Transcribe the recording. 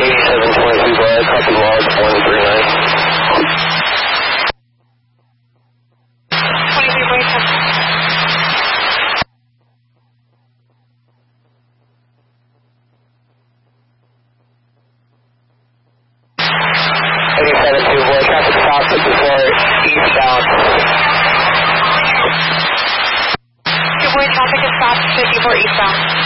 8722 Brad, copy log 139. 23 Brad, copy. Traffic stop at before eastbound. Good morning, traffic is stopped 54 eastbound.